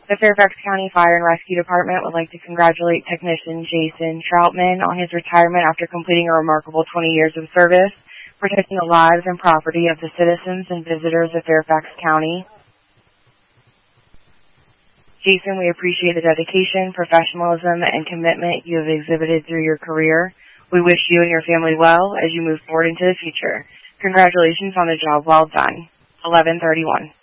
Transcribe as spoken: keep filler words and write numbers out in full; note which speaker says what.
Speaker 1: The Fairfax County Fire and Rescue Department would like to congratulate Technician Jason Troutman on his retirement after completing a remarkable twenty years of service, protecting the lives and property of the citizens and visitors of Fairfax County. Jason, we appreciate the dedication, professionalism, and commitment you have exhibited through your career. We wish you and your family well as you move forward into the future. Congratulations on the job well done. eleven thirty-one.